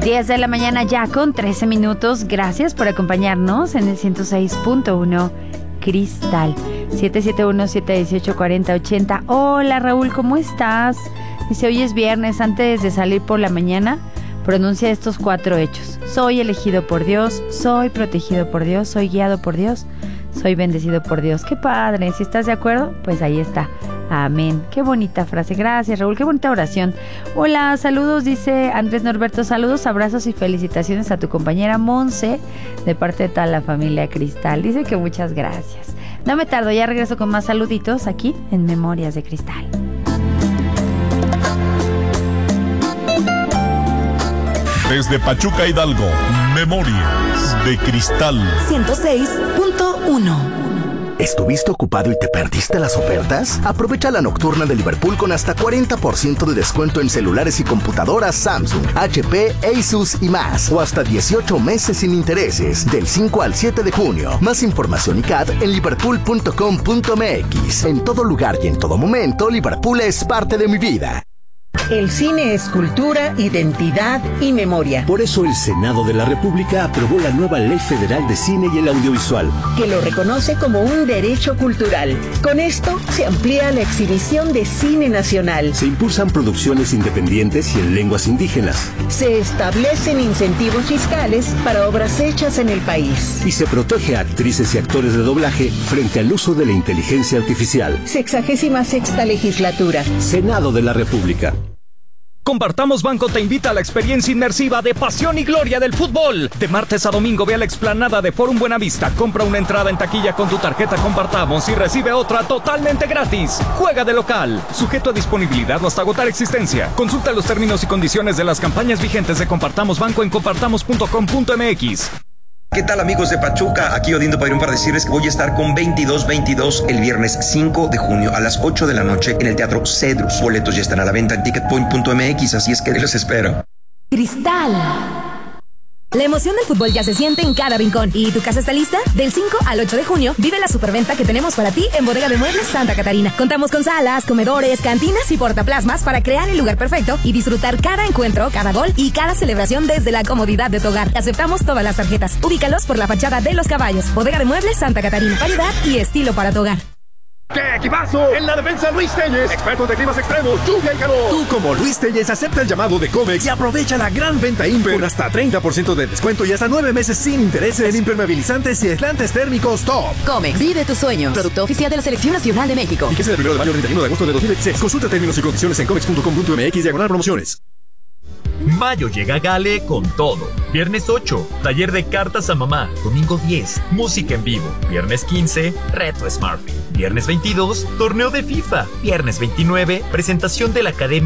10 de la mañana ya con 13 minutos. Gracias por acompañarnos en el 106.1 Cristal. 771-718-4080. Hola Raúl, ¿cómo estás? Dice, hoy es viernes, antes de salir por la mañana, pronuncia estos 4 hechos. Soy elegido por Dios, soy protegido por Dios, soy guiado por Dios, soy bendecido por Dios. Qué padre, si estás de acuerdo, pues ahí está. Amén. Qué bonita frase. Gracias, Raúl. Qué bonita oración. Hola, saludos, dice Andrés Norberto. Saludos, abrazos y felicitaciones a tu compañera Monse de parte de toda la familia Cristal. Dice que muchas gracias. No me tardo, ya regreso con más saluditos aquí en Memorias de Cristal. Desde Pachuca, Hidalgo, Memorias de Cristal 106.1. ¿Estuviste ocupado y te perdiste las ofertas? Aprovecha la nocturna de Liverpool con hasta 40% de descuento en celulares y computadoras Samsung, HP, Asus y más. O hasta 18 meses sin intereses, del 5 al 7 de junio. Más información y CAD en liverpool.com.mx. En todo lugar y en todo momento, Liverpool es parte de mi vida. El cine es cultura, identidad y memoria. Por eso el Senado de la República aprobó la nueva Ley Federal de Cine y el Audiovisual, que lo reconoce como un derecho cultural. Con esto se amplía la exhibición de cine nacional. Se impulsan producciones independientes y en lenguas indígenas. Se establecen incentivos fiscales para obras hechas en el país. Y se protege a actrices y actores de doblaje frente al uso de la inteligencia artificial. 66ª legislatura. Senado de la República. Compartamos Banco te invita a la experiencia inmersiva de pasión y gloria del fútbol. De martes a domingo ve a la explanada de Forum Buenavista, compra una entrada en taquilla con tu tarjeta Compartamos y recibe otra totalmente gratis. Juega de local, sujeto a disponibilidad o hasta agotar existencia. Consulta los términos y condiciones de las campañas vigentes de Compartamos Banco en compartamos.com.mx. ¿Qué tal, amigos de Pachuca? Aquí Odindo Padrón para decirles que voy a estar con 2222 el viernes 5 de junio a las 8 de la noche en el Teatro Cedrus. Boletos ya están a la venta en ticketpoint.mx, así es que los espero. Cristal. La emoción del fútbol ya se siente en cada rincón. ¿Y tu casa está lista? Del 5 al 8 de junio, vive la superventa que tenemos para ti en Bodega de Muebles Santa Catarina. Contamos con salas, comedores, cantinas y portaplasmas para crear el lugar perfecto y disfrutar cada encuentro, cada gol y cada celebración desde la comodidad de tu hogar. Aceptamos todas las tarjetas. Ubícalos por la fachada de Los Caballos. Bodega de Muebles Santa Catarina. Variedad y estilo para tu hogar. ¡Qué equipazo! En la defensa, Luis Telles, experto de climas extremos, lluvia y calor. Tú, como Luis Telles, acepta el llamado de Comex y aprovecha la gran venta Imper con hasta 30% de descuento y hasta 9 meses sin intereses en impermeabilizantes y aislantes térmicos top. Comex, vive tus sueños. Producto oficial de la Selección Nacional de México. Fíjese del 1 de mayo al 31 de agosto de 2016. Consulta términos y condiciones en comex.com.mx/promociones. Mayo llega a Gale con todo. Viernes 8, taller de cartas a mamá. Domingo 10, música en vivo. Viernes 15, reto Smartfit. Viernes 22, torneo de FIFA. Viernes 29, presentación de la Academia